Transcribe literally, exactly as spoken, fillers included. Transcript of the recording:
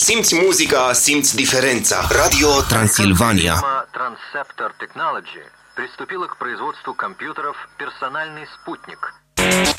Simți muzica, simți diferența. Radio Transilvania. Transceptor Technology приступила к производству компьютеров «Персональный спутник».